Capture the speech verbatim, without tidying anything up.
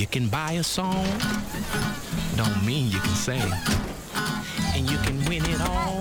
You can buy a song, don't mean you can sing. And you can win it all